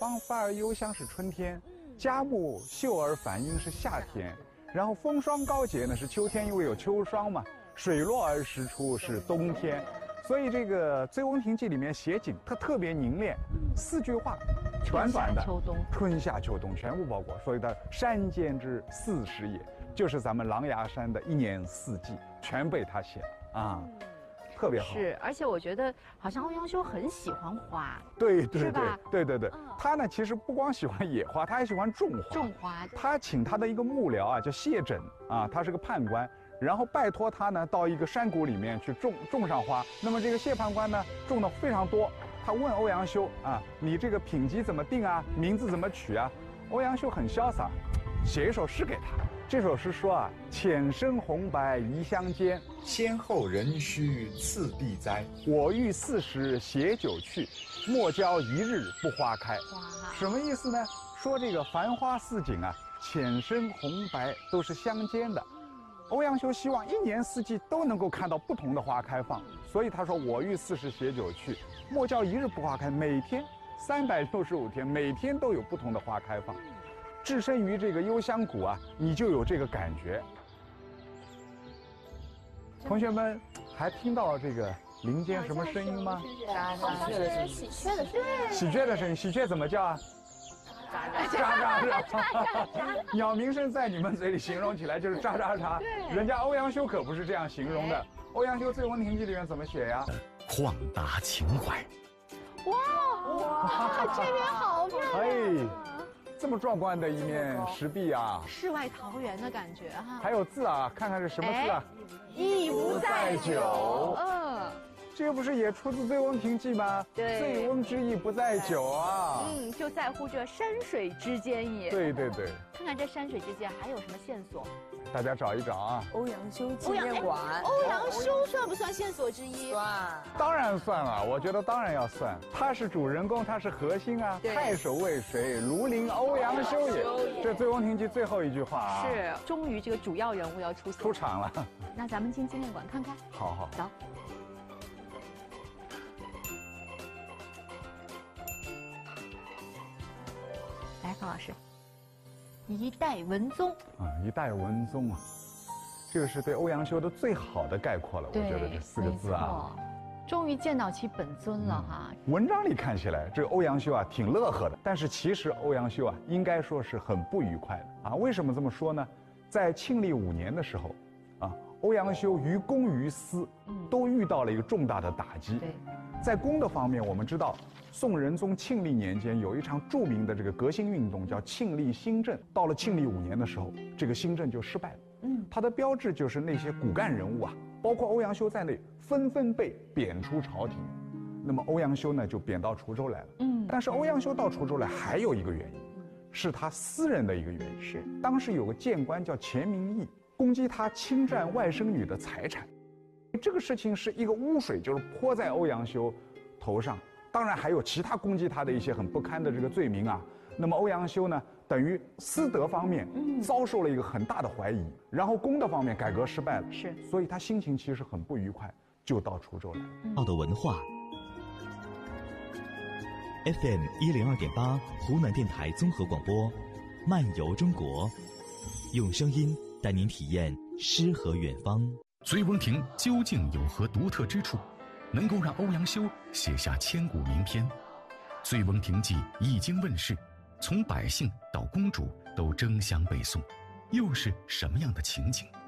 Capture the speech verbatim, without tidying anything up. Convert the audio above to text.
芳发而幽香是春天，佳木秀而繁英是夏天，然后风霜高洁呢是秋天，因为有秋霜嘛，水落而石出是冬天。所以这个《醉翁亭记》里面写景，它特别凝练，四句话，短短的，春夏秋冬全部包括。所以它山间之四时也，就是咱们狼牙山的一年四季，全被他写了啊。特别好， 是，而且我觉得好像欧阳修很喜欢花， 对对对是吧？ 对对对， 嗯他呢其实不光喜欢野花，他还喜欢种花。 种花， 他请他的一个幕僚啊，叫谢轸啊，他是个判官，然后拜托他呢到一个山谷里面去种种上花。那么这个谢判官呢种的非常多，他问欧阳修啊，你这个品级怎么定啊？名字怎么取啊？欧阳修很潇洒，写一首诗给他。这首诗说啊，浅深红白宜相间， 先后壬戌次第哉。 我欲四时携酒去，莫教一日不花开。什么意思呢？说这个繁花似锦啊，浅深红白都是相间的。欧阳修希望一年四季都能够看到不同的花开放，所以他说我欲四时携酒去，莫教一日不花开。每天三百六十五天，每天都有不同的花开放。置身于这个幽香谷啊，你就有这个感觉。同学们还听到这个林间什么声音吗？ 喳喳的声音，喜鹊的声音。 喜鹊的声音，喜鹊怎么叫啊？喳喳喳。鸟鸣声在你们嘴里形容起来就是喳喳喳，人家欧阳修可不是这样形容的。欧阳修《醉翁亭记》里面怎么写呀？ 旷达情怀。 哇哇，这边好漂亮！ 哎。这么壮观的一面石壁啊， 世外桃源的感觉哈。 还有字啊，看看是什么字啊？ 意不在酒。 嗯，这个不是也出自《醉翁亭记》吗？ 对， 醉翁之意不在酒啊。 嗯，就在乎这山水之间也。 对对对。 看看这山水之间还有什么线索？ 大家找一找啊。 欧阳修纪念馆。 欧阳修算不算线索之一？ 算， 当然算了，我觉得当然要算。他是主人公，他是核心啊。太守为谁？庐陵欧阳修也。这《醉翁亭记》最后一句话啊。 是，终于这个主要人物要出现出场了。 那咱们进纪念馆看看。 好好。 走。来，方老师。一代文宗啊，一代文宗啊，这个是对欧阳修的最好的概括了。我觉得这四个字啊， 终于见到其本尊了哈。 嗯、文章里看起来，这个欧阳修啊挺乐呵的，但是其实欧阳修啊应该说是很不愉快的啊。为什么这么说呢？在庆历五年的时候，啊，欧阳修于公于私都遇到了一个重大的打击。 对， 在公的方面，我们知道。宋仁宗庆历年间有一场著名的这个革新运动，叫庆历新政。到了庆历五年的时候，这个新政就失败了。嗯，它的标志就是那些骨干人物啊，包括欧阳修在内，纷纷被贬出朝廷。那么欧阳修呢，就贬到滁州来了。嗯，但是欧阳修到滁州来还有一个原因，是他私人的一个原因。是当时有个谏官叫钱明义，攻击他侵占外甥女的财产。这个事情是一个污水，就是泼在欧阳修头上。当然还有其他攻击他的一些很不堪的这个罪名啊。那么欧阳修呢，等于私德方面遭受了一个很大的怀疑，然后公德方面改革失败了， 是， 所以他心情其实很不愉快，就到滁州来了。 道的文化 ，F M 一零二点八，湖南电台综合广播，漫游中国，用声音带您体验诗和远方。 醉翁亭究竟有何独特之处？能够让欧阳修写下千古名篇，《醉翁亭记》一经问世，从百姓到公主都争相背诵，又是什么样的情景？